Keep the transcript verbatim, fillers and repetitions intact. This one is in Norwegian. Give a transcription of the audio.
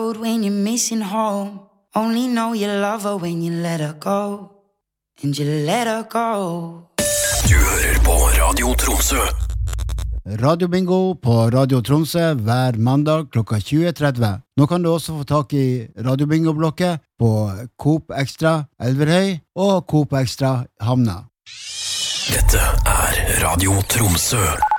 road when you're missing home. Only know you love her when you let her go. And you let her go. Du hører på Radio Tromsø. Radio Bingo på Radio Tromsø hver mandag klokka tjue tretti. Nå kan du også få tak i Radio Bingo-blokket på Coop Extra Elverhøy og Coop Extra Hamna. Dette er Radio Tromsø.